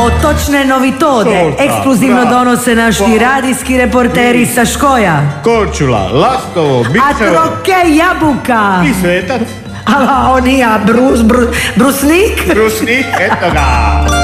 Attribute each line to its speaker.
Speaker 1: točne novitode
Speaker 2: Torta,
Speaker 1: ekskluzivno
Speaker 2: da.
Speaker 1: donose naši radijski reporteri sa Škoja.
Speaker 2: Korčula, Lastovo,
Speaker 1: A
Speaker 2: Bičevo
Speaker 1: troke jabuka.
Speaker 2: i Svetac.
Speaker 1: A on i ja, brusnik.
Speaker 2: Brusnik, eto ga.